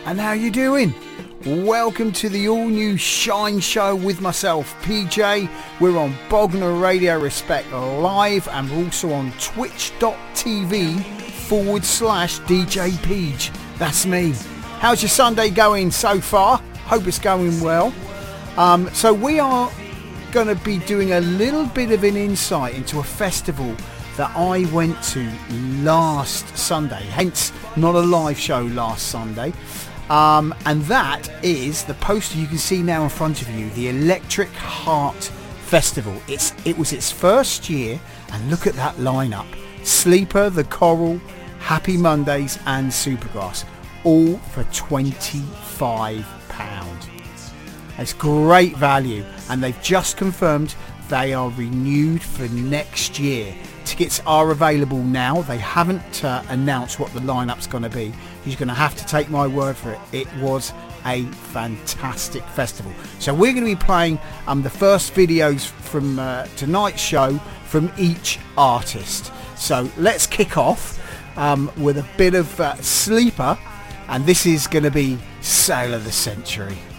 And how you doing? Welcome to the all-new Shine Show with myself, PJ. We're on Bognor Radio Respect Live, and we're also on twitch.tv/DJ Peach. That's me. How's your Sunday going so far? Hope it's going well. So we are going to be doing a little bit of an insight into a festival that I went to last Sunday, hence not a live show last Sunday. And that is the poster you can see now in front of you, the Electric Heart Festival. It was its first year, and look at that lineup. Sleeper, The Coral, Happy Mondays and Supergrass, all for £25. It's great value, and they've just confirmed they are renewed for next year. Tickets are available now. They haven't announced what the lineup's going to be. You're going to have to take my word for it. It was a fantastic festival. So we're going to be playing the first videos from tonight's show from each artist. So let's kick off with a bit of Sleeper, and this is going to be Sale of the Century.